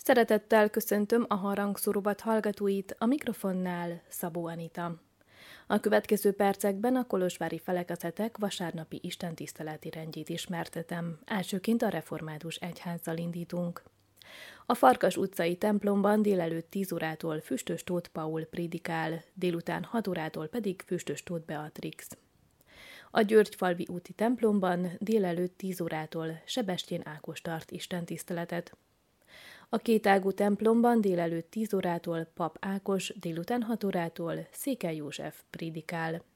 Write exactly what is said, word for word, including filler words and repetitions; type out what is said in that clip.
Szeretettel köszöntöm a harangszórovat hallgatóit, a mikrofonnál Szabó Anita. A következő percekben a kolozsvári felekezetek vasárnapi istentiszteleti rendjét ismertetem. Elsőként a református egyházzal indítunk. A Farkas utcai templomban délelőtt tíz órától Füstös Tóth Paul prédikál, délután hat órától pedig Füstös Tóth Beatrix. A Györgyfalvi úti templomban délelőtt tíz órától Sebestyén Ákos tart istentiszteletet. A Kétágú templomban délelőtt tíz órától Pap Ákos, délután hat órától Székely József prédikál.